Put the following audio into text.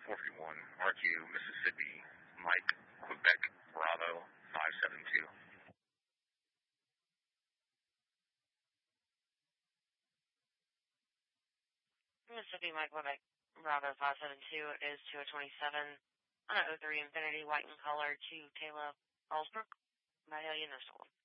431, RQ, Mississippi, Mike, Quebec, Bravo, 572. Mississippi, Mike, Quebec, Bravo 572 is 227 on an 03 Infinity, white in color to Taylor Fallsbrook. By Hellion,